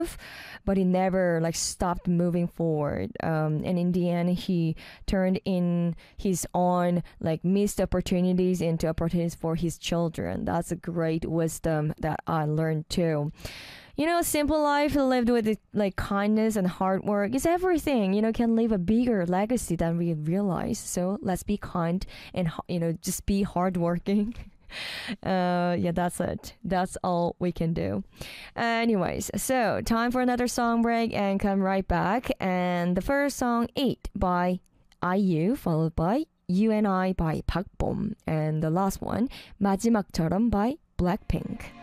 but he never like stopped moving forward. And in the end, he turned in his own like missed opportunities into opportunities for his children. That's a great wisdom that I learned too. Simple life lived with like kindness and hard work is everything. Can leave a bigger legacy than we realize. So let's be kind and just be hardworking. Yeah, that's it. That's all we can do. Anyways, so time for another song break and come right back. And the first song, 8 by IU, followed by You and I by Park Bom. And the last one, 마지막처럼 by Blackpink.